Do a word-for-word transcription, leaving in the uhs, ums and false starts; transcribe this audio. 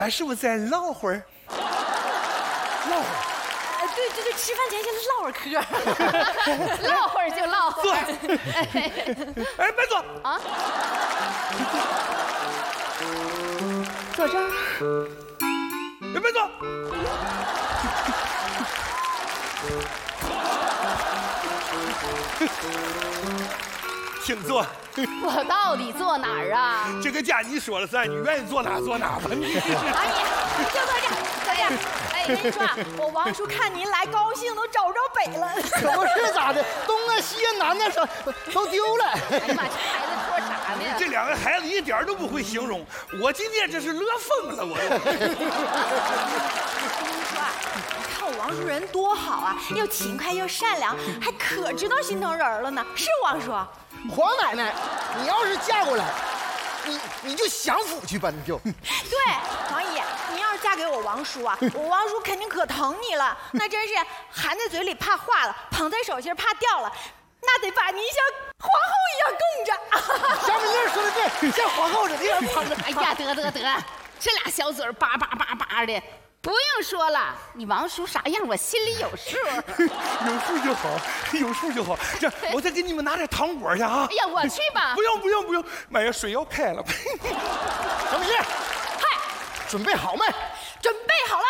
俺是不是再唠会儿？唠会儿。 哎，对对对，吃饭前先唠会儿嗑，唠会儿就唠会坐。 儿。 哎，别坐啊！坐这儿。 别别坐。请坐。 我到底坐哪儿啊？ 这个家你说了算，你愿意坐哪坐哪吧你。 阿姨，就坐这儿，坐这儿。哎，跟你说啊，我王叔看您来，高兴都找不着北了。 可不是咋的，东啊西啊南啊上都丢了。 哎呀妈，这孩子说啥呢？ 这两个孩子一点都不会形容，我今天真是乐疯了，我都。 跟您说啊，你看我王叔人多好啊，又勤快又善良，还可知道心疼人了呢。是王叔？ 黄奶奶，你要是嫁过来，你你就享福去吧，你就。 对，王姨，你要是嫁给我王叔啊，我王叔肯定可疼你了，那真是含在嘴里怕化了，捧在手心怕掉了，那得把您像皇后一样供着。 小美玲说的对，像皇后似的，一人捧着。 哎呀，得得得，这俩小嘴儿叭叭叭叭的，不用说了，你王叔啥样我心里有数。 有数就好，有数就好。这我再给你们拿点糖果去啊！ 哎呀，我去吧。 不用不用不用，妈呀，水要开了。 小美玲， 嗨， 准备好没？ 准备好了。